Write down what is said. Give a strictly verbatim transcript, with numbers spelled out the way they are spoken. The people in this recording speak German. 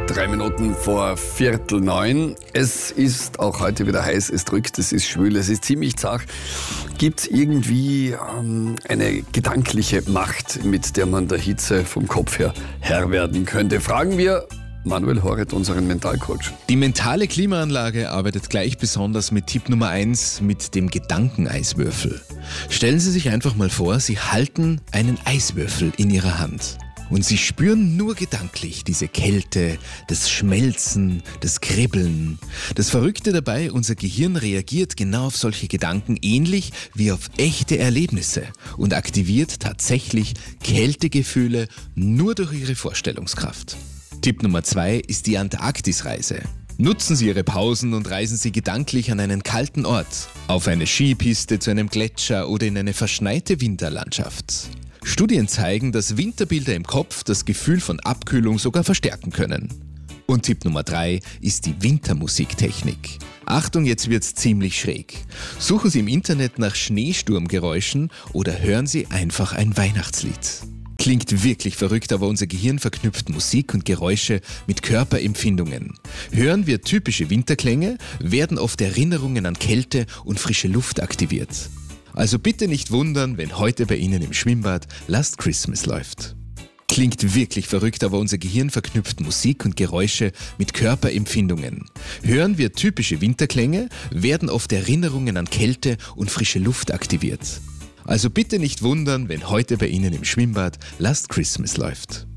Drei Minuten vor Viertel neun. Es ist auch heute wieder heiß, es drückt, es ist schwül, es ist ziemlich zart. Gibt es irgendwie ähm, eine gedankliche Macht, mit der man der Hitze vom Kopf her Herr werden könnte? Fragen wir Manuel Horet, unseren Mentalcoach. Die mentale Klimaanlage arbeitet gleich besonders mit Tipp Nummer eins, mit dem Gedankeneiswürfel. Stellen Sie sich einfach mal vor, Sie halten einen Eiswürfel in Ihrer Hand. Und Sie spüren nur gedanklich diese Kälte, das Schmelzen, das Kribbeln. Das Verrückte dabei, unser Gehirn reagiert genau auf solche Gedanken ähnlich wie auf echte Erlebnisse und aktiviert tatsächlich Kältegefühle nur durch Ihre Vorstellungskraft. Tipp Nummer zwei ist die Antarktisreise. Nutzen Sie Ihre Pausen und reisen Sie gedanklich an einen kalten Ort, auf eine Skipiste, zu einem Gletscher oder in eine verschneite Winterlandschaft. Studien zeigen, dass Winterbilder im Kopf das Gefühl von Abkühlung sogar verstärken können. Und Tipp Nummer drei ist die Wintermusiktechnik. Achtung, jetzt wird's ziemlich schräg. Suchen Sie im Internet nach Schneesturmgeräuschen oder hören Sie einfach ein Weihnachtslied. Klingt wirklich verrückt, aber unser Gehirn verknüpft Musik und Geräusche mit Körperempfindungen. Hören wir typische Winterklänge, werden oft Erinnerungen an Kälte und frische Luft aktiviert. Also bitte nicht wundern, wenn heute bei Ihnen im Schwimmbad Last Christmas läuft. Klingt wirklich verrückt, aber unser Gehirn verknüpft Musik und Geräusche mit Körperempfindungen. Hören wir typische Winterklänge, werden oft Erinnerungen an Kälte und frische Luft aktiviert. Also bitte nicht wundern, wenn heute bei Ihnen im Schwimmbad Last Christmas läuft.